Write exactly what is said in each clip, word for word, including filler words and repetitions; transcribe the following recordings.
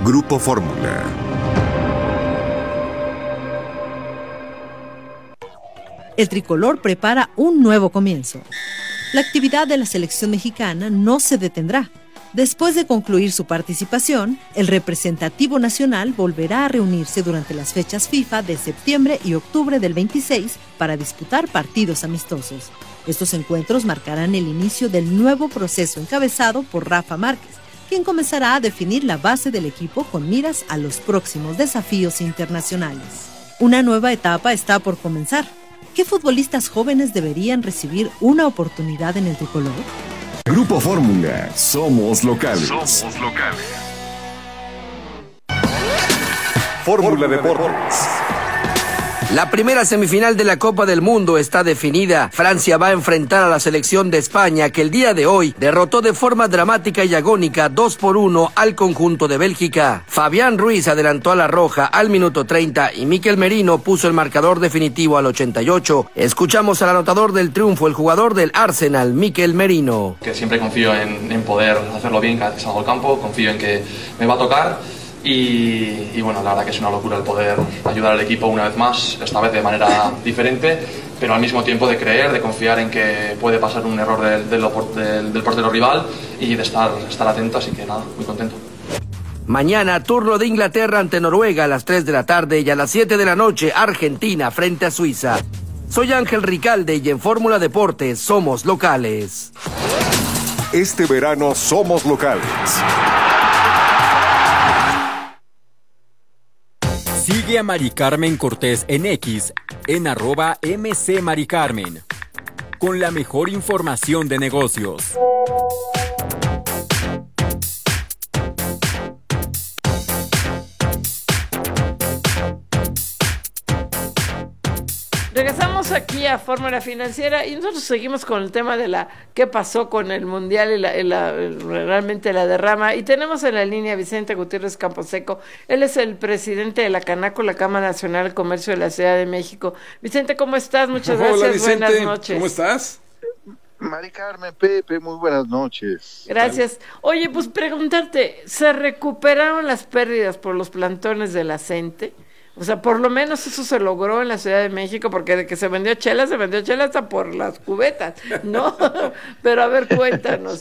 Grupo Fórmula. El tricolor prepara un nuevo comienzo. La actividad de la selección mexicana no se detendrá. Después de concluir su participación, el representativo nacional volverá a reunirse durante las fechas FIFA de septiembre y octubre del veintiséis para disputar partidos amistosos. Estos encuentros marcarán el inicio del nuevo proceso encabezado por Rafa Márquez, quien comenzará a definir la base del equipo con miras a los próximos desafíos internacionales. Una nueva etapa está por comenzar. ¿Qué futbolistas jóvenes deberían recibir una oportunidad en el tricolor? Grupo Fórmula, somos locales. Somos locales. Fórmula Deportes. La primera semifinal de la Copa del Mundo está definida. Francia va a enfrentar a la selección de España, que el día de hoy derrotó de forma dramática y agónica dos por uno al conjunto de Bélgica. Fabián Ruiz adelantó a la roja al minuto treinta y Mikel Merino puso el marcador definitivo al ochenta y ocho. Escuchamos al anotador del triunfo, el jugador del Arsenal, Mikel Merino. Que siempre confío en, en poder hacerlo bien cada vez que salgo al campo, confío en que me va a tocar. Y, y bueno, la verdad que es una locura el poder ayudar al equipo una vez más, esta vez de manera diferente, pero al mismo tiempo de creer, de confiar en que puede pasar un error del, del, del, del portero rival y de estar, estar atento, así que nada, muy contento. Mañana, turno de Inglaterra ante Noruega a las tres de la tarde y a las siete de la noche, Argentina frente a Suiza. Soy Ángel Ricalde y en Fórmula Deportes somos locales. Este verano somos locales. Sigue a Mari Carmen Cortés en X, en arroba mcmaricarmen, con la mejor información de negocios. Regresamos aquí a Fórmula Financiera y nosotros seguimos con el tema de la qué pasó con el Mundial y la, y la, realmente la derrama. Y tenemos en la línea a Vicente Gutiérrez Camposeco. Él es el presidente de la Canaco, la Cámara Nacional de Comercio de la Ciudad de México. Vicente, ¿cómo estás? Muchas gracias. Hola, Vicente. Buenas noches. ¿Cómo estás? Mari Carmen, Pepe, muy buenas noches. Gracias. Oye, pues preguntarte, ¿se recuperaron las pérdidas por los plantones de la CENTE? O sea, por lo menos eso se logró en la Ciudad de México, porque de que se vendió chela, se vendió chela hasta por las cubetas, ¿no? Pero a ver, cuéntanos.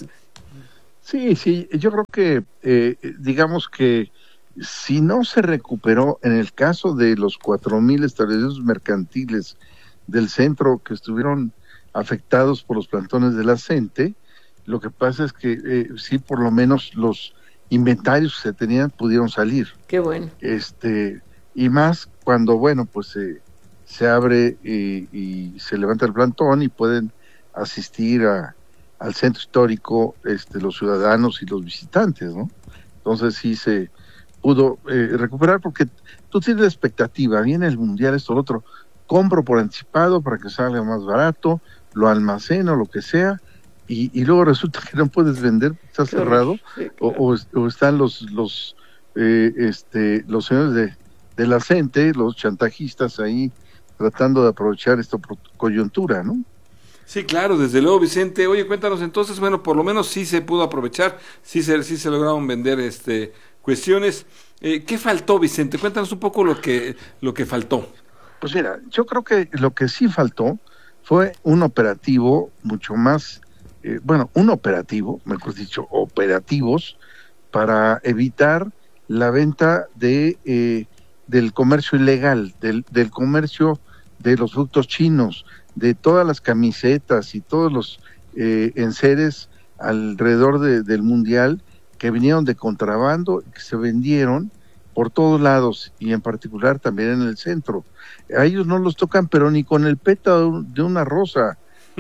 Sí, sí, yo creo que, eh, digamos que si no se recuperó, en el caso de los cuatro mil establecimientos mercantiles del centro que estuvieron afectados por los plantones de la CENTE, lo que pasa es que eh, sí, por lo menos los inventarios que se tenían pudieron salir. Qué bueno. Este... Y más cuando, bueno, pues eh, se abre y, y se levanta el plantón y pueden asistir a, al centro histórico este, los ciudadanos y los visitantes, ¿no? Entonces sí se pudo eh, recuperar porque tú tienes la expectativa, viene el Mundial, esto, lo otro, compro por anticipado para que salga más barato, lo almaceno, lo que sea, y, y luego resulta que no puedes vender, está cerrado, sí, claro. o, o, o están los, los, eh, este, los señores de de la CENTE, los chantajistas ahí tratando de aprovechar esta coyuntura, ¿no? Sí, claro, desde luego, Vicente. Oye, cuéntanos entonces, bueno, por lo menos sí se pudo aprovechar, sí se, sí se lograron vender este cuestiones. Eh, ¿Qué faltó, Vicente? Cuéntanos un poco lo que lo que faltó. Pues mira, yo creo que lo que sí faltó fue un operativo mucho más, eh, bueno, un operativo, mejor dicho, operativos para evitar la venta de eh, del comercio ilegal, del, del comercio de los productos chinos, de todas las camisetas y todos los eh, enseres alrededor de, del mundial que vinieron de contrabando, que se vendieron por todos lados y en particular también en el centro. A ellos no los tocan, pero ni con el pétalo de una rosa.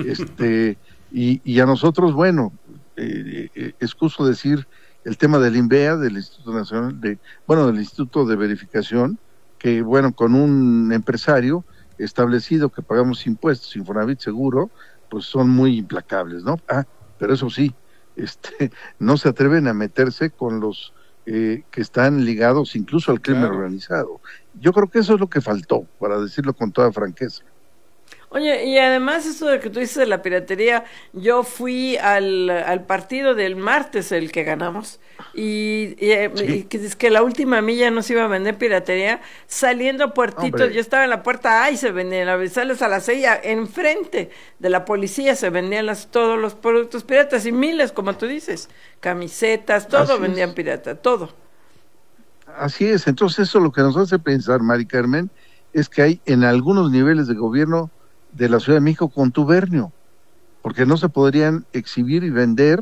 este y, y a nosotros, bueno, eh, eh, excuso decir el tema del INVEA, del Instituto Nacional de, bueno, del Instituto de Verificación, que bueno, con un empresario establecido que pagamos impuestos, Infonavit seguro, pues son muy implacables, ¿no? Ah, pero eso sí, este, no se atreven a meterse con los eh, que están ligados incluso al crimen claro. organizado. Yo creo que eso es lo que faltó, para decirlo con toda franqueza. Oye, y además eso de que tú dices de la piratería, yo fui al, al partido del martes, el que ganamos, y, y, sí. y que es que la última milla no se iba a vender piratería, saliendo puertitos, Hombre. yo estaba en la puerta A y se vendían, a sales a las seis, enfrente de la policía se vendían las, todos los productos piratas, y miles, como tú dices, camisetas, todo Así vendían es. pirata, todo. Así es, entonces eso lo que nos hace pensar, Mari Carmen, es que hay en algunos niveles de gobierno de la Ciudad de México contubernio, porque no se podrían exhibir y vender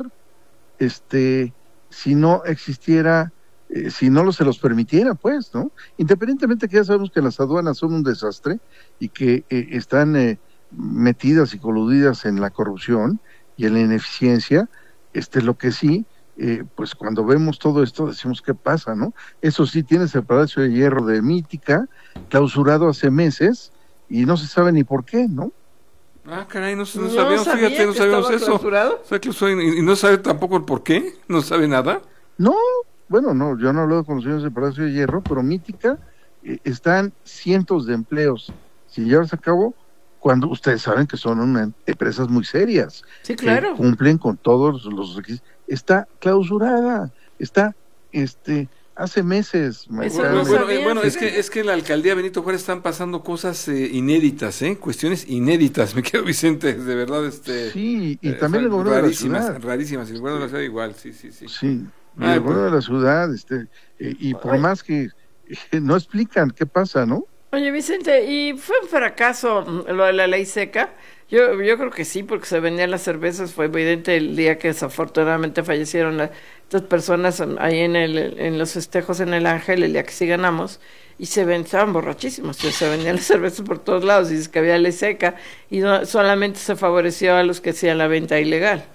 este si no existiera, eh, si no lo, se los permitiera, pues, ¿no? Independientemente que ya sabemos que las aduanas son un desastre y que eh, están eh, metidas y coludidas en la corrupción y en la ineficiencia, este lo que sí, eh, pues cuando vemos todo esto decimos, ¿qué pasa, no? Eso sí, tienes el Palacio de Hierro de Mítica, clausurado hace meses, y no se sabe ni por qué, ¿no? Ah, caray, no, no, no sabíamos, sabía fíjate, no sabíamos eso. Clausurado. O sea, clausurado, y, y no sabe tampoco el por qué, no sabe nada. No, bueno, no, yo no he hablado con los señores del Palacio de Hierro, pero Mítica eh, están cientos de empleos sin llevarse a cabo, cuando ustedes saben que son una, empresas muy serias. Sí, claro. Que cumplen con todos los requisitos. Está clausurada, está, este... Hace meses. Eso Bueno, no bueno, sabía, bueno sí. es que es que en la alcaldía Benito Juárez están pasando cosas eh, inéditas, ¿eh? Cuestiones inéditas, me quedo Vicente, de verdad, este. Sí, y eh, también el gobierno de la rarísimas, ciudad. rarísimas, el gobierno de la ciudad igual, sí, sí, sí. Sí, y Ay, el gobierno pues. de la ciudad, este, eh, y por Ay. más que eh, no explican qué pasa, ¿no? Oye, Vicente, ¿y fue un fracaso lo de la ley seca? Yo yo creo que sí, porque se vendían las cervezas, fue evidente el día que desafortunadamente fallecieron las, estas personas ahí en el en los festejos en el Ángel, el día que sí ganamos, y se ven, estaban borrachísimos, se vendían las cervezas por todos lados, y dice que había ley seca, y no, solamente se favoreció a los que hacían la venta ilegal.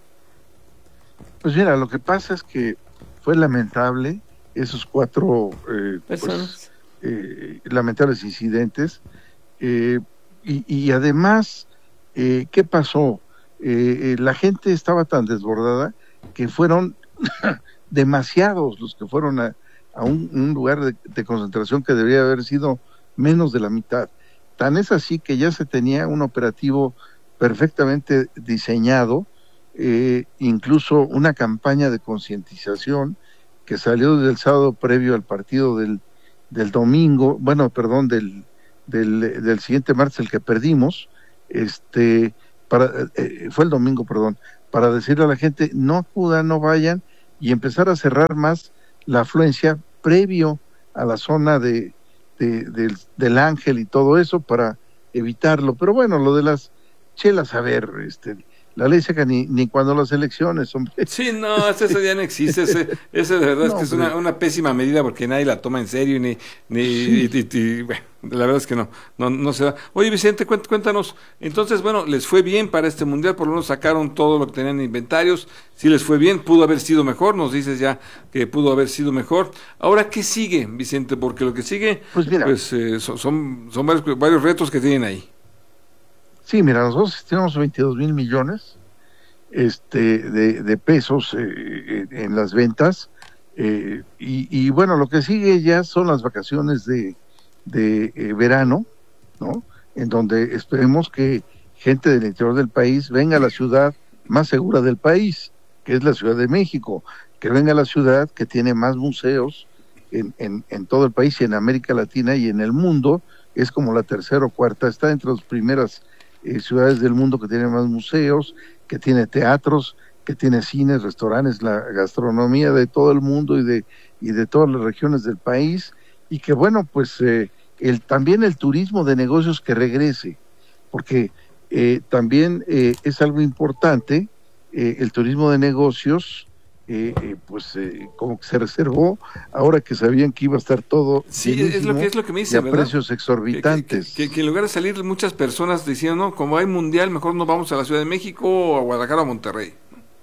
Pues mira, lo que pasa es que fue lamentable esos cuatro eh, Personas. Pues, eh, lamentables incidentes, eh, y, y además, eh, ¿qué pasó? Eh, eh, la gente estaba tan desbordada que fueron demasiados los que fueron a, a un, un lugar de, de concentración que debería haber sido menos de la mitad. Tan es así que ya se tenía un operativo perfectamente diseñado, eh, incluso una campaña de concientización que salió desde el sábado previo al partido del, del domingo, bueno, perdón, del, del, del siguiente martes, el que perdimos, este, para, eh, fue el domingo, perdón, para decirle a la gente, no acudan, no vayan, y empezar a cerrar más la afluencia previo a la zona de, de, del, del Ángel y todo eso para evitarlo. Pero bueno, lo de las chelas, a ver, este, la ley seca ni, ni cuando las elecciones, hombre. Sí, no, eso ya no existe, ese, ese de verdad no, es que es una, una pésima medida porque nadie la toma en serio, ni, ni sí. y, y, y, bueno, la verdad es que no, no, no se da. Oye, Vicente, cuéntanos, entonces, bueno, les fue bien para este mundial, por lo menos sacaron todo lo que tenían en inventarios, si les fue bien, pudo haber sido mejor, nos dices ya que pudo haber sido mejor. Ahora, ¿qué sigue, Vicente? Porque lo que sigue, pues, mira, pues eh, son, son, son varios, varios retos que tienen ahí. Sí, mira, nosotros tenemos veintidós mil millones este, de, de pesos eh, en las ventas, eh, y, y bueno, lo que sigue ya son las vacaciones de, de eh, verano, ¿no? En donde esperemos que gente del interior del país venga a la ciudad más segura del país, que es la Ciudad de México, que venga a la ciudad que tiene más museos en, en, en todo el país y en América Latina y en el mundo, es como la tercera o cuarta, está entre las primeras Eh, ciudades del mundo que tienen más museos, que tiene teatros, que tiene cines, restaurantes, la gastronomía de todo el mundo y de y de todas las regiones del país, y que bueno, pues eh, el también el turismo de negocios que regrese, porque eh, también eh, es algo importante, eh, el turismo de negocios, eh, eh, pues eh, como que se reservó ahora que sabían que iba a estar todo sí, es lo que es lo que me dicen, y a ¿verdad? precios exorbitantes. Que, que, que, que en lugar de salir muchas personas diciendo, no, como hay mundial, mejor nos vamos a la Ciudad de México o a Guadalajara o a Monterrey.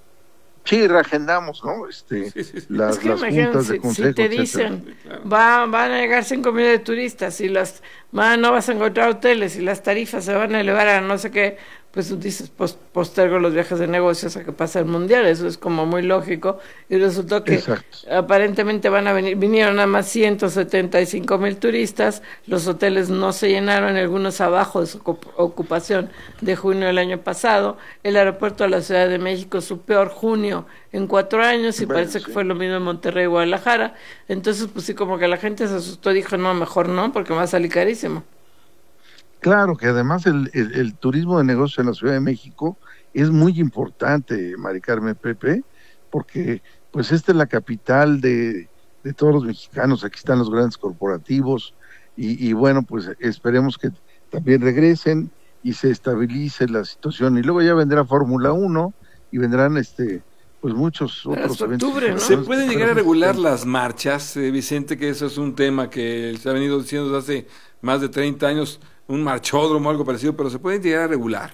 Sí, reagendamos, ¿no? Este, sí, sí, sí. Las, es que las juntas de si, consejo, si te etcétera. dicen, Sí, claro. va, van a llegar cinco millones de turistas y las, va, no vas a encontrar hoteles y las tarifas se van a elevar a no sé qué, pues tú dices, pues, postergo los viajes de negocios a que pase el mundial, eso es como muy lógico, y resultó que Exacto. aparentemente van a venir, vinieron nada más ciento setenta y cinco mil turistas, los hoteles no se llenaron, algunos abajo de su ocupación de junio del año pasado, el aeropuerto de la Ciudad de México su peor junio en cuatro años, y Bueno, parece sí. que fue lo mismo en Monterrey y Guadalajara, entonces pues sí, como que la gente se asustó y dijo, no, mejor no, porque me va a salir carísimo. Claro que además el, el, el turismo de negocio en la Ciudad de México es muy importante, Mari Carmen, Pepe, porque pues esta es la capital de, de todos los mexicanos, aquí están los grandes corporativos y, y bueno, pues esperemos que también regresen y se estabilice la situación y luego ya vendrá Fórmula uno y vendrán este pues muchos Pero otros hasta eventos. octubre, ¿no? ¿Se puede llegar a regular Sí. las marchas, eh, Vicente? Que eso es un tema que se ha venido diciendo desde hace más de treinta años, un marchódromo o algo parecido, pero ¿se puede llegar a regular?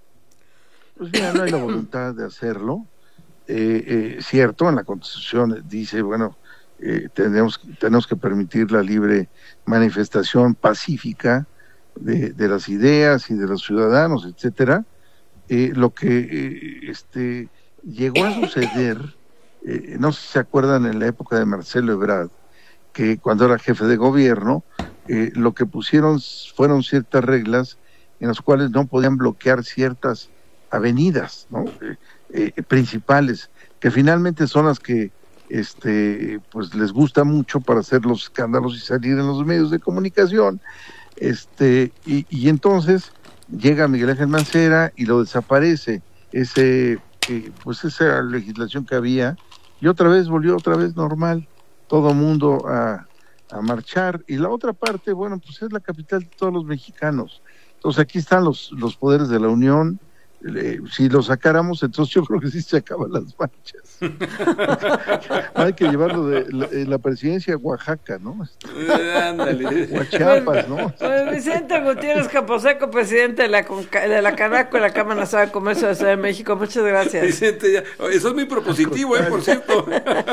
Pues mira, no hay la voluntad de hacerlo. Eh, eh, cierto, en la Constitución dice, bueno, eh, tenemos, tenemos que permitir la libre manifestación pacífica de, de las ideas y de los ciudadanos, etcétera. Eh, lo que eh, este llegó a suceder, eh, no sé si se acuerdan en la época de Marcelo Ebrard, que cuando era jefe de gobierno, eh, lo que pusieron fueron ciertas reglas en las cuales no podían bloquear ciertas avenidas, ¿no? Eh, eh, principales, que finalmente son las que este pues les gusta mucho para hacer los escándalos y salir en los medios de comunicación, este y, y entonces llega Miguel Ángel Mancera y lo desaparece ese eh, pues esa legislación que había y otra vez volvió otra vez normal, todo mundo a, a marchar y la otra parte, bueno, pues es la capital de todos los mexicanos. Entonces aquí están los, los poderes de la Unión. Eh, si lo sacáramos, entonces yo creo que sí se acaban las marchas. Hay que llevarlo de la, de la presidencia a Oaxaca, ¿no? Eh, ándale. O a Chiapas, ¿no? Pues Vicente Gutiérrez Camposeco, presidente de la, Conca- de la Canaco, de la Cámara Nacional de Comercio de la Ciudad de México, muchas gracias. Vicente, ya, eso es muy propositivo, eh, por cierto.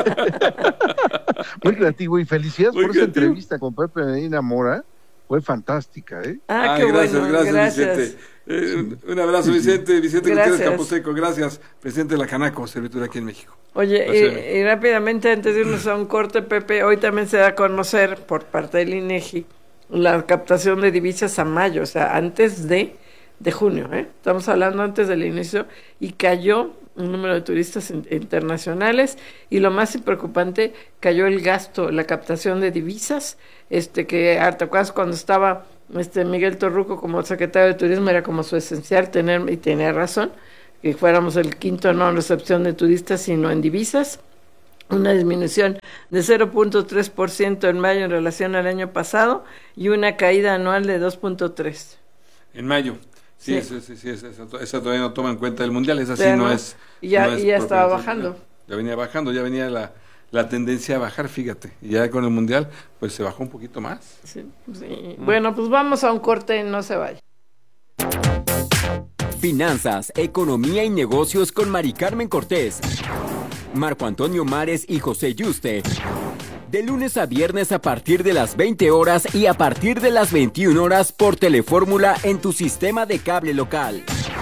Muy creativo y felicidades Muy por esa creativo. entrevista con Pepe Medina Mora. Fue fantástica, ¿eh? Ah, qué gracias, bueno, gracias, gracias. Vicente. Eh, un, un abrazo, Vicente. Vicente Gracias. Gutiérrez Camposeco, gracias. Presidente de la Canaco, servitura aquí en México. Oye, Gracias. y, y rápidamente, antes de irnos a un corte, Pepe, hoy también se da a conocer por parte del INEGI la captación de divisas a mayo, o sea, antes de, de junio, ¿eh? Estamos hablando antes del inicio, y cayó un número de turistas in- internacionales, y lo más preocupante, cayó el gasto, la captación de divisas, este que, ¿te acuerdas cuando estaba este Miguel Torruco como secretario de Turismo? Era como su esencial tener, y tenía razón, que fuéramos el quinto no en recepción de turistas, sino en divisas, una disminución de cero punto tres por ciento en mayo en relación al año pasado y una caída anual de dos punto tres. En mayo. Sí, Sí. sí, sí, sí, esa, esa todavía no toma en cuenta el mundial, esa sí Pero no no, es. y ya- no es y ya estaba propiamente- bajando. Ya venía bajando, ya venía la, la tendencia a bajar, fíjate. Y ya con el mundial, pues se bajó un poquito más. Sí, sí. Bueno, pues vamos a un corte, no se vaya. Finanzas, economía y negocios con Mari Carmen Cortés, Marco Antonio Mares y José Yuste. De lunes a viernes a partir de las veinte horas y a partir de las veintiuna horas por Telefórmula en tu sistema de cable local.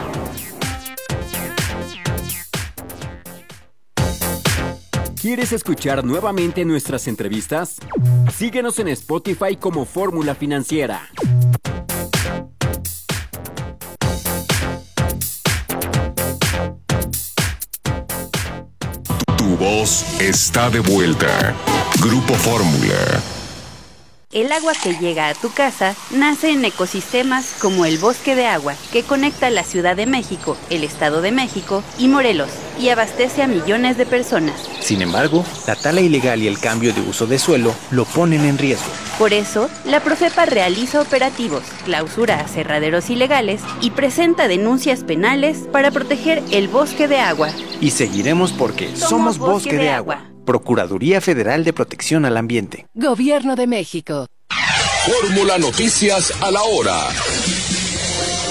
¿Quieres escuchar nuevamente nuestras entrevistas? Síguenos en Spotify como Fórmula Financiera. Tu voz está de vuelta. Grupo Fórmula. El agua que llega a tu casa nace en ecosistemas como el Bosque de Agua, que conecta la Ciudad de México, el Estado de México y Morelos, y abastece a millones de personas. Sin embargo, la tala ilegal y el cambio de uso de suelo lo ponen en riesgo. Por eso, la Profepa realiza operativos, clausura aserraderos ilegales y presenta denuncias penales para proteger el Bosque de Agua. Y seguiremos porque somos, Bosque, de, agua. Procuraduría Federal de Protección al Ambiente. Gobierno de México. Fórmula Noticias a la hora.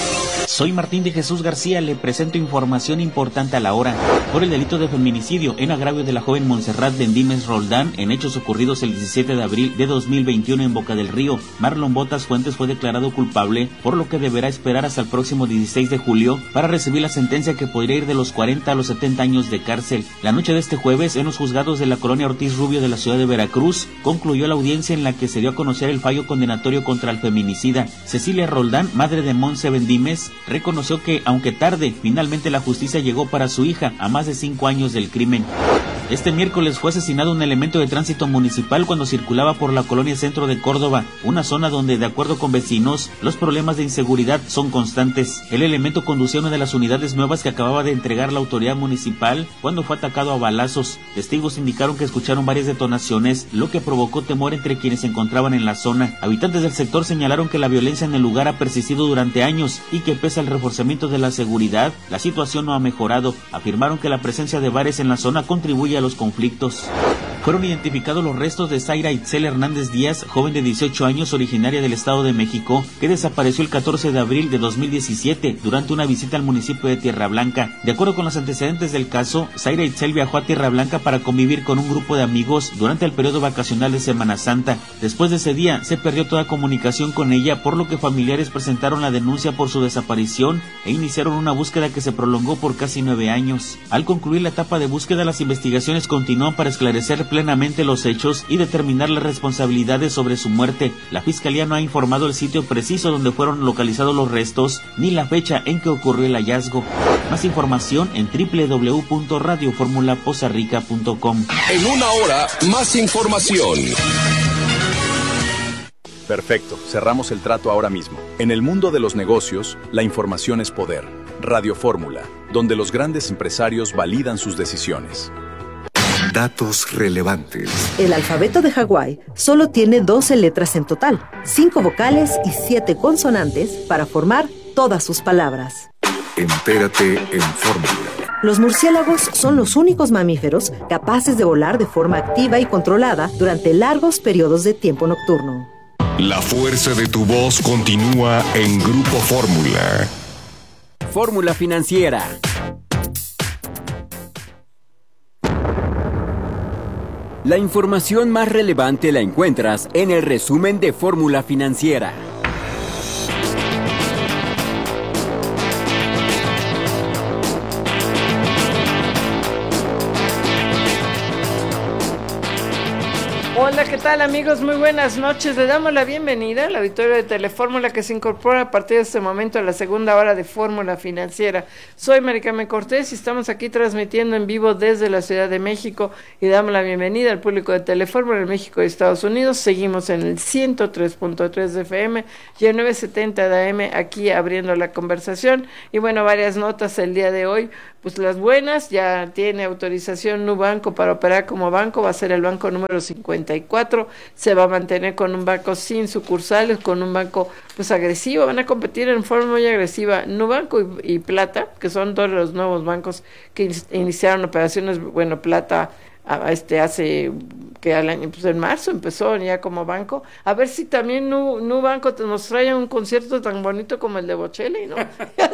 Soy Martín de Jesús García, le presento información importante a la hora. Por el delito de feminicidio en agravio de la joven Montserrat Bendímez Roldán, en hechos ocurridos el diecisiete de abril de dos mil veintiuno en Boca del Río, Marlon Botas Fuentes fue declarado culpable, por lo que deberá esperar hasta el próximo dieciséis de julio para recibir la sentencia que podría ir de los cuarenta a los setenta años de cárcel. La noche de este jueves, en los juzgados de la colonia Ortiz Rubio de la ciudad de Veracruz, concluyó la audiencia en la que se dio a conocer el fallo condenatorio contra el feminicida. Cecilia Roldán, madre de Montse Bendímez, reconoció que, aunque tarde, finalmente la justicia llegó para su hija a más de cinco años del crimen. Este miércoles fue asesinado un elemento de tránsito municipal cuando circulaba por la colonia Centro de Córdoba, una zona donde, de acuerdo con vecinos, los problemas de inseguridad son constantes. El elemento conducía una de las unidades nuevas que acababa de entregar la autoridad municipal cuando fue atacado a balazos. Testigos indicaron que escucharon varias detonaciones, lo que provocó temor entre quienes se encontraban en la zona. Habitantes del sector señalaron que la violencia en el lugar ha persistido durante años y que pese al reforzamiento de la seguridad, la situación no ha mejorado. Afirmaron que la presencia de bares en la zona contribuye a los conflictos. Fueron identificados los restos de Zaira Itzel Hernández Díaz, joven de dieciocho años, originaria del Estado de México, que desapareció el catorce de abril de dos mil diecisiete durante una visita al municipio de Tierra Blanca. De acuerdo con los antecedentes del caso, Zaira Itzel viajó a Tierra Blanca para convivir con un grupo de amigos durante el periodo vacacional de Semana Santa. Después de ese día, se perdió toda comunicación con ella, por lo que familiares presentaron la denuncia por su desaparición e iniciaron una búsqueda que se prolongó por casi nueve años. Al concluir la etapa de búsqueda, las investigaciones continúan para esclarecer plenamente los hechos y determinar las responsabilidades sobre su muerte. La Fiscalía no ha informado el sitio preciso donde fueron localizados los restos, ni la fecha en que ocurrió el hallazgo. Más información en doble u doble u doble u punto radio fórmula poza rica punto com. En una hora, más información. Perfecto, cerramos el trato ahora mismo. En el mundo de los negocios, la información es poder. Radio Fórmula, donde los grandes empresarios validan sus decisiones. Datos relevantes. El alfabeto de Hawái solo tiene doce letras en total, cinco vocales y siete consonantes para formar todas sus palabras. Entérate en Fórmula. Los murciélagos son los únicos mamíferos capaces de volar de forma activa y controlada durante largos periodos de tiempo nocturno. La fuerza de tu voz continúa en Grupo Fórmula. Fórmula Financiera. La información más relevante la encuentras en el resumen de Fórmula Financiera. Hola, ¿qué tal, amigos? Muy buenas noches. Le damos la bienvenida al auditorio de Telefórmula que se incorpora a partir de este momento a la segunda hora de Fórmula Financiera. Soy Mari Carmen Cortés y estamos aquí transmitiendo en vivo desde la Ciudad de México y damos la bienvenida al público de Telefórmula en México y Estados Unidos. Seguimos en el ciento tres punto tres de F M y el novecientos setenta de A M aquí abriendo la conversación. Y bueno, varias notas el día de hoy. Pues las buenas, ya tiene autorización Nubanco para operar como banco, va a ser el banco número cincuenta y cuatro, se va a mantener con un banco sin sucursales, con un banco pues agresivo, van a competir en forma muy agresiva Nubanco y, y Plata, que son dos de los nuevos bancos que in, iniciaron operaciones, bueno, Plata a, este hace que al año, pues en marzo empezó ya como banco, a ver si también Nu, Nubanco nos trae un concierto tan bonito como el de Bocelli, ¿no?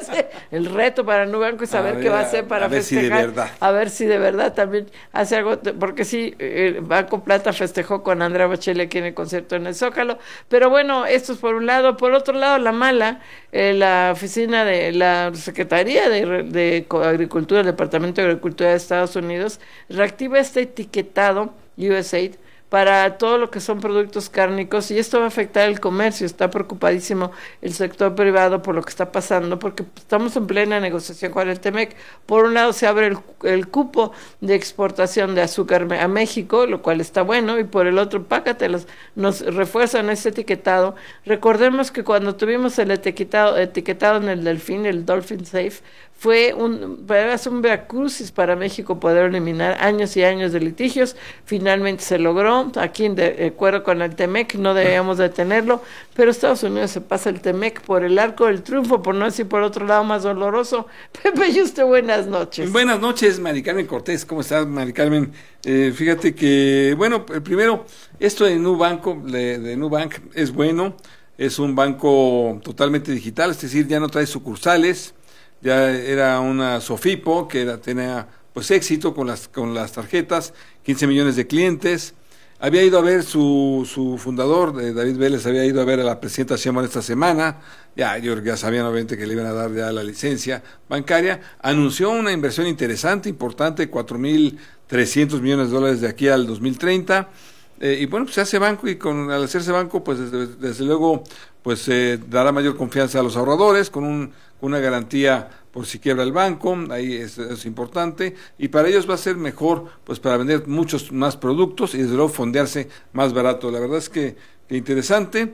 El reto para Nubanco es saber a qué ver, va a hacer para a ver festejar, si de verdad. a ver si de verdad también hace algo, porque sí, el Banco Plata festejó con Andrea Bocelli aquí en el concierto en el Zócalo, pero bueno, esto es por un lado. Por otro lado, la mala, eh, la oficina de la Secretaría de, de Agricultura, el Departamento de Agricultura de Estados Unidos, reactiva este etiquetado U S A I D para todo lo que son productos cárnicos, y esto va a afectar el comercio. Está preocupadísimo el sector privado por lo que está pasando, porque estamos en plena negociación con el Temec. Por un lado se abre el, el cupo de exportación de azúcar a México, lo cual está bueno, y por el otro, pácatelos, nos refuerzan ese etiquetado. Recordemos que cuando tuvimos el etiquetado, etiquetado en el Delfín, el Dolphin Safe, fue un, un veracrucis para México poder eliminar años y años de litigios. Finalmente se logró, aquí en de, de acuerdo con el Temec, no debíamos detenerlo, pero Estados Unidos se pasa el Temec por el arco del triunfo, por no decir por otro lado más doloroso. Pepe y usted, buenas noches. Buenas noches, Mari Carmen Cortés, ¿cómo estás, Mari Carmen? Eh, fíjate que, bueno, primero, esto de Nubanco, de, de Nubank es bueno. es un banco totalmente digital, es decir, ya no trae sucursales, ya era una Sofipo que era, tenía pues éxito con las, con las tarjetas, quince millones de clientes. Había ido a ver su, su fundador, eh, David Vélez, había ido a ver a la presidenta Sheinbaum esta semana, ya, yo creo que ya sabían obviamente que le iban a dar ya la licencia bancaria, anunció una inversión interesante, importante, cuatro mil trescientos millones de dólares de aquí al dos mil treinta, eh, y bueno, pues se hace banco, y con al hacerse banco, pues desde, desde luego, pues eh, dará mayor confianza a los ahorradores, con un, con una garantía por si quiebra el banco, ahí es, es importante, y para ellos va a ser mejor, pues para vender muchos más productos y desde luego fondearse más barato. La verdad es que, que interesante,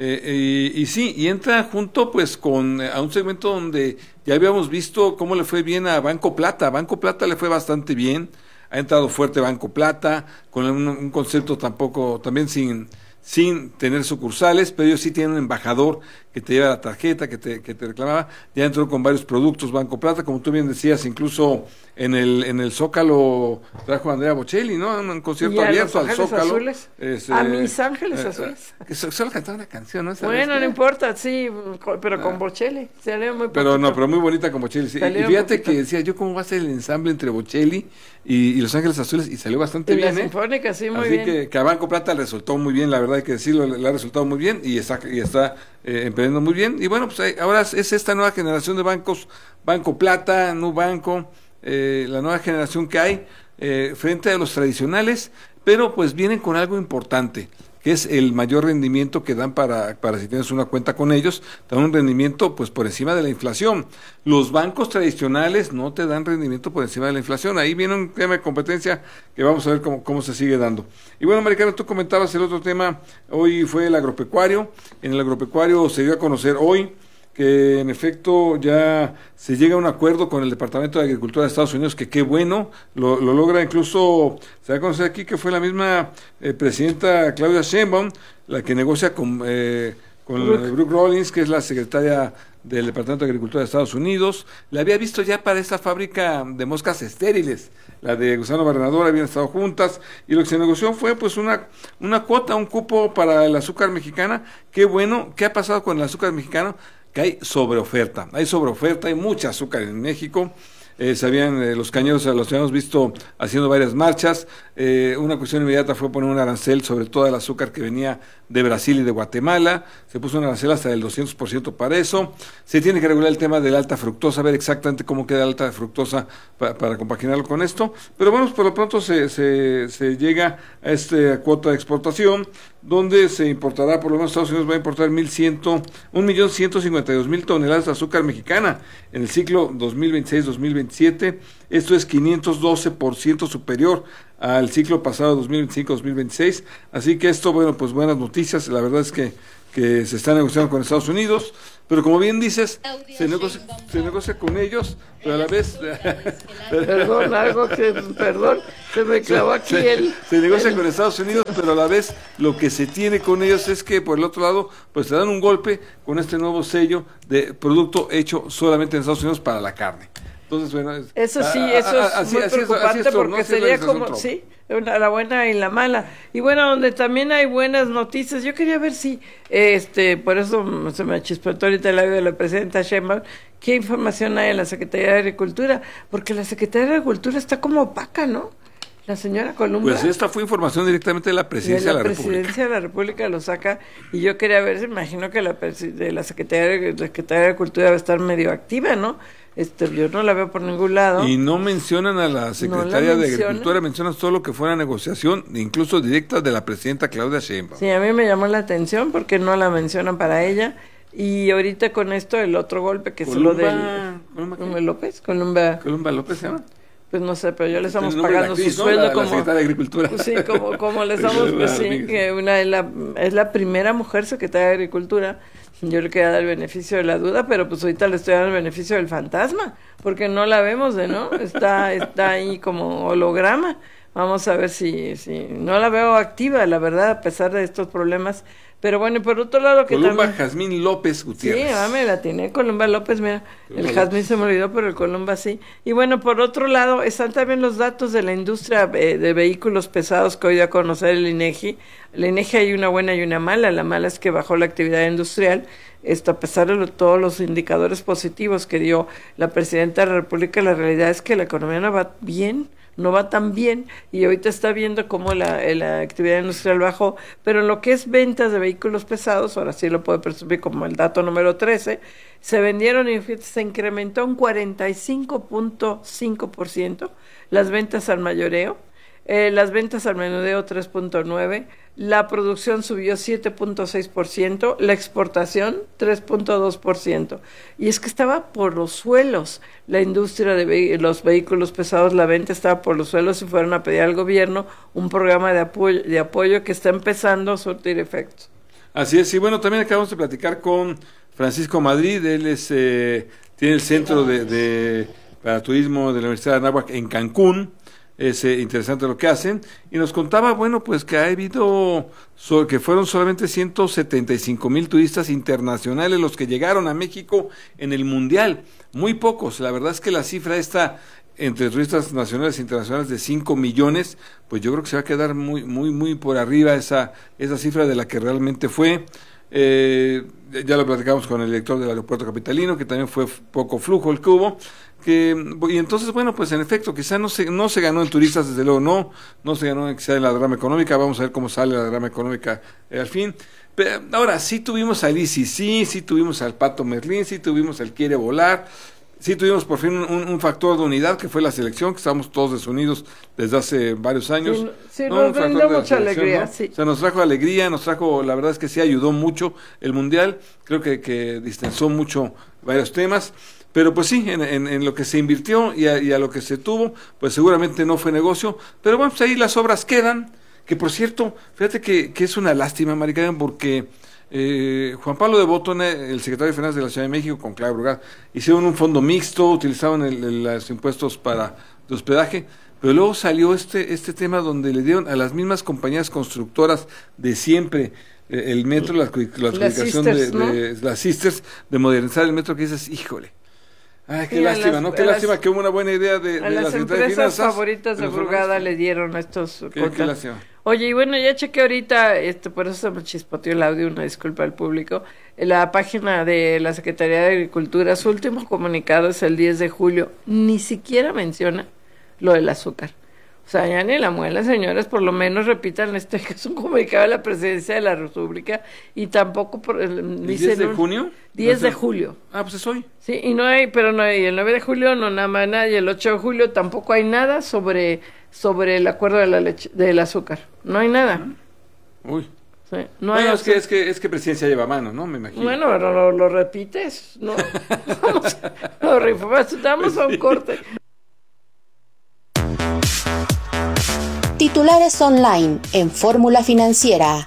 eh, y, y sí, y entra junto pues con a un segmento donde ya habíamos visto cómo le fue bien a Banco Plata. Banco Plata le fue bastante bien, ha entrado fuerte Banco Plata, con un, un concepto tampoco, también sin... sin tener sucursales, pero ellos sí tienen un embajador que te lleva la tarjeta, que te, que te reclamaba, ya entró con varios productos Banco Plata, como tú bien decías, incluso en el en el Zócalo trajo a Andrea Bocelli, ¿no? Un concierto abierto al Zócalo. Este, a mis Ángeles eh, Azules. Que solo cantaba una canción, ¿no? Bueno, no importa, sí, pero con ah. Bocelli, salió muy Pero poquito. No, pero muy bonita con Bocelli, sí. Y fíjate que decía yo cómo va a ser el ensamble entre Bocelli y, y Los Ángeles Azules, y salió bastante y bien, la ¿eh? Sinfónica, sí, muy Así bien. Así que, que a Banco Plata le resultó muy bien, la verdad hay que decirlo, le, le ha resultado muy bien, y está, y está eh, emprendiendo muy bien, y bueno, pues hay, ahora es esta nueva generación de bancos, Banco Plata, Nubanco, eh, la nueva generación que hay eh, frente a los tradicionales, pero pues vienen con algo importante, que es el mayor rendimiento que dan para, para si tienes una cuenta con ellos, dan un rendimiento pues por encima de la inflación. Los bancos tradicionales no te dan rendimiento por encima de la inflación. Ahí viene un tema de competencia que vamos a ver cómo, cómo se sigue dando. Y bueno, Maricarmen, tú comentabas el otro tema, hoy fue el agropecuario. En el agropecuario se dio a conocer hoy que en efecto ya se llega a un acuerdo con el Departamento de Agricultura de Estados Unidos, que qué bueno, lo, lo logra, incluso se va a conocer aquí que fue la misma eh, presidenta Claudia Sheinbaum la que negocia con, eh, con Brooke. Brooke Rollins, que es la secretaria del Departamento de Agricultura de Estados Unidos. La había visto ya para esta fábrica de moscas estériles, la de Gusano Barrenador, habían estado juntas, y lo que se negoció fue pues una, una cuota, un cupo para el azúcar mexicana. Qué bueno. ¿Qué ha pasado con el azúcar mexicano? Que hay sobreoferta, hay sobreoferta, hay mucha azúcar en México. Eh, sabían, eh, los cañeros los habíamos visto haciendo varias marchas. Eh, una cuestión inmediata fue poner un arancel sobre todo el azúcar que venía de Brasil y de Guatemala. Se puso un arancel hasta del doscientos por ciento para eso. Se tiene que regular el tema de la alta fructosa, ver exactamente cómo queda la alta fructosa para, para compaginarlo con esto. Pero bueno, por lo pronto se, se, se llega a esta cuota de exportación, donde se importará, por lo menos Estados Unidos va a importar mil cien, un millón ciento cincuenta y dos mil toneladas de azúcar mexicana en el ciclo dos mil veintiséis dos mil veintisiete. Esto es quinientos doce por ciento superior al ciclo pasado dos mil veinticinco dos mil veintiséis. Así que esto, bueno, pues buenas noticias. La verdad es que, que se está negociando con Estados Unidos, pero como bien dices, se negocia, se negocia con ellos, pero a la vez... Perdón, algo que, perdón, se me clavó aquí se, el... Se negocia el... con Estados Unidos, pero a la vez lo que se tiene con ellos es que por el otro lado, pues te dan un golpe con este nuevo sello de producto hecho solamente en Estados Unidos para la carne. Entonces, bueno, es, eso sí, eso es así, muy así preocupante es, así es, porque ¿no? sería como, sí, una, la buena y la mala. Y bueno, donde también hay buenas noticias, yo quería ver si, este, por eso se me chispetó ahorita el audio de la presidenta Sheinbaum, qué información hay en la Secretaría de Agricultura, porque la Secretaría de Agricultura está como opaca, ¿no? La señora Columba. Pues esta fue información directamente de la Presidencia de la, de la República. La Presidencia de la República lo saca, y yo quería ver, me imagino que la, de la Secretaría de, Secretaría de Agricultura va a estar medio activa, ¿no? Este, yo no la veo por ningún lado. Y no mencionan a la Secretaria no la de Agricultura, mencionan solo que fuera negociación, incluso directa de la Presidenta Claudia Sheinbaum. Sí, a mí me llamó la atención porque no la mencionan para ella. Y ahorita con esto, el otro golpe que Columba, es lo del... ¿Columba, Columba López? Columba... ¿Columba López se llama? Pues no sé, pero yo le estamos pagando actriz, su sueldo ¿no? la, como... La Secretaria de Agricultura. Pues sí, como, como le estamos... Pues sí, que una es la, es la primera mujer secretaria de Agricultura. Yo le quería dar el beneficio de la duda, pero pues ahorita le estoy dando el beneficio del fantasma, porque no la vemos, de no, está está ahí como holograma, Vamos a ver si, si no la veo activa, la verdad, a pesar de estos problemas. Pero bueno, y por otro lado que Columba también... Jazmín López Gutiérrez. Sí, ah, me la tiene Columba López, mira, Columba el Jazmín López. se me olvidó, pero el Columba sí. Y bueno, por otro lado, están también los datos de la industria eh, de vehículos pesados que hoy dio a conocer el INEGI. El INEGI hay una buena y una mala. La mala es que bajó la actividad industrial, esto a pesar de lo, todos los indicadores positivos que dio la Presidenta de la República. La realidad es que la economía no va bien, no va tan bien, y ahorita está viendo cómo la, la actividad industrial bajó, pero en lo que es ventas de vehículos pesados, ahora sí lo puedo presumir como el dato número trece, se vendieron y se incrementó un cuarenta y cinco punto cinco por ciento las ventas al mayoreo, eh, las ventas al menudeo tres punto nueve por ciento, la producción subió siete punto seis por ciento, la exportación tres punto dos por ciento. Y es que estaba por los suelos la industria de ve- los vehículos pesados, la venta estaba por los suelos y fueron a pedir al gobierno un programa de apoyo, de apoyo que está empezando a surtir efectos. Así es, y bueno, también acabamos de platicar con Francisco Madrid, él es, eh, tiene el Centro de, de para Turismo de la Universidad de Anáhuac en Cancún. Es eh, interesante lo que hacen, y nos contaba, bueno, pues que ha habido, so, que fueron solamente ciento setenta y cinco mil turistas internacionales los que llegaron a México en el Mundial, muy pocos. La verdad es que la cifra esta entre turistas nacionales e internacionales de cinco millones, pues yo creo que se va a quedar muy muy muy por arriba esa esa cifra de la que realmente fue. Eh, ya lo platicamos con el director del aeropuerto capitalino, que también fue poco flujo el que hubo, que, y entonces, bueno, pues en efecto, quizá no se, no se ganó en turistas, desde luego no, no se ganó quizá en la derrama económica, vamos a ver cómo sale la derrama económica eh, al fin. Pero ahora, sí tuvimos al I C C, sí tuvimos al Pato Merlín, sí tuvimos al Quiere Volar, sí tuvimos por fin un, un factor de unidad, que fue la selección, que estamos todos desunidos desde hace varios años. Sí, sí, ¿no? nos Un factor brindó de la mucha selección, alegría, ¿no? sí. O sea, nos trajo alegría, nos trajo, la verdad es que sí ayudó mucho el Mundial, creo que, que distensó mucho varios temas, pero pues sí, en, en, en lo que se invirtió y a, y a lo que se tuvo, pues seguramente no fue negocio, pero bueno, pues ahí las obras quedan, que por cierto, fíjate que, que es una lástima, Mari Carmen, porque eh, Juan Pablo de Botton, el secretario de Finanzas de la Ciudad de México, con Claudia Brugada, hicieron un fondo mixto, utilizaban el, el, los impuestos para de hospedaje, pero luego salió este este tema donde le dieron a las mismas compañías constructoras de siempre eh, el metro, la, la adjudicación de, ¿no? de las sisters, de modernizar el metro, que dices, híjole. Ay, qué Sí, lástima, las, ¿no? Qué las, lástima que hubo una buena idea de, de a la las Secretaría de empresas Finanzas. favoritas de pero Brugada son- le dieron estos Qué, contratos. qué lástima. Oye, y bueno, ya chequé ahorita, este, por eso se me chispoteó el audio, una disculpa al público, la página de la Secretaría de Agricultura, su último comunicado es el diez de julio, ni siquiera menciona lo del azúcar. O sea, ya ni la muela, señores, por lo menos repitan este que es un comunicado de la Presidencia de la República, y tampoco por, eh, ¿El dicen diez de un- junio? diez No sé. de julio. Ah, pues es hoy. Sí, y no hay, pero no hay, el nueve de julio no nada más nada, y el ocho de julio tampoco hay nada sobre, sobre el acuerdo de la leche, del azúcar. No hay nada. Uy. Sí, no hay Bueno, es que, azúcar. es que es que Presidencia lleva mano, ¿no? Me imagino. Bueno, pero lo, lo repites, ¿no? Vamos, lo repites, damos a un corte. Titulares online en Fórmula Financiera.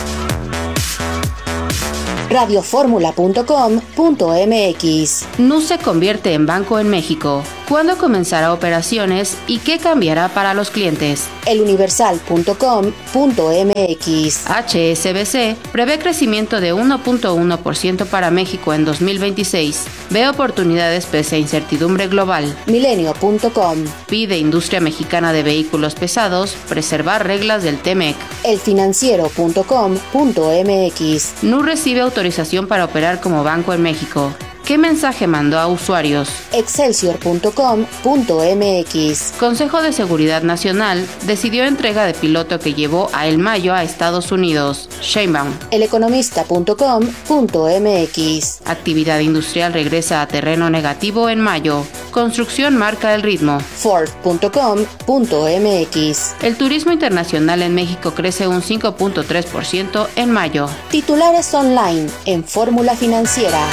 radio fórmula punto com punto m x. Nu se convierte en banco en México. ¿Cuándo comenzará operaciones y qué cambiará para los clientes? el universal punto com punto m x. H S B C prevé crecimiento de uno punto uno por ciento para México en dos mil veintiséis. Ve oportunidades pese a incertidumbre global. milenio punto com. Pide industria mexicana de vehículos pesados preservar reglas del T M E C. el financiero punto com punto m x. Nu recibe autorización para operar como banco en México. ¿Qué mensaje mandó a usuarios? excelsior punto com punto m x. Consejo de Seguridad Nacional decidió entrega de piloto que llevó a El Mayo a Estados Unidos. Sheinbaum. el economista punto com punto m x. Actividad industrial regresa a terreno negativo en mayo. Construcción marca el ritmo. ford punto com punto m x. El turismo internacional en México crece un cinco punto tres por ciento en mayo. Titulares online en Fórmula Financiera.